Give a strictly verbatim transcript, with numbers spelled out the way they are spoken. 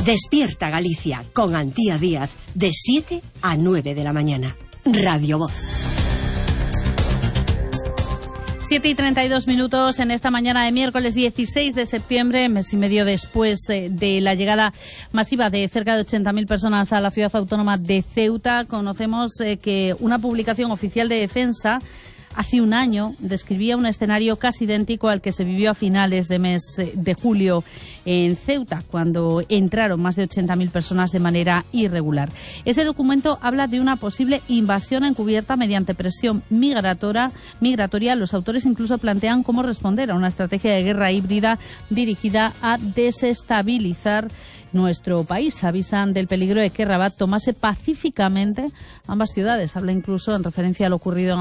Despierta Galicia con Antía Díaz de siete a nueve de la mañana. Radio Voz. siete y treinta y dos minutos en esta mañana de miércoles dieciséis de septiembre, mes y medio después de la llegada masiva de cerca de ochenta mil personas a la ciudad autónoma de Ceuta. Conocemos que una publicación oficial de Defensa hace un año describía un escenario casi idéntico al que se vivió a finales de mes de julio en Ceuta, cuando entraron más de ochenta mil personas de manera irregular. Ese documento habla de una posible invasión encubierta mediante presión migratoria. migratoria. Los autores incluso plantean cómo responder a una estrategia de guerra híbrida dirigida a desestabilizar nuestro país. Avisan del peligro de que Rabat tomase pacíficamente ambas ciudades. Habla incluso en referencia a lo ocurrido en